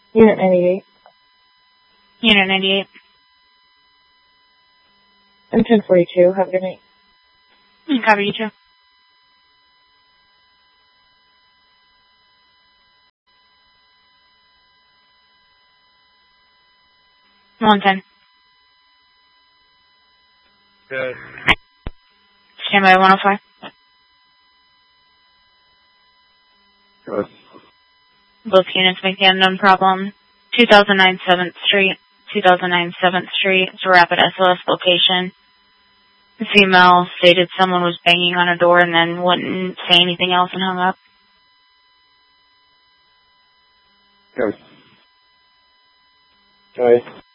Unit 98. Unit 98. And 1042, have a good night. Copy, you too. 110. Good. Stand by 105. Good. Both units make the unknown problem. 2009 7th Street. 2009 7th Street. It's a rapid SOS location. The female stated someone was banging on her door and then wouldn't say anything else and hung up. Good. Good.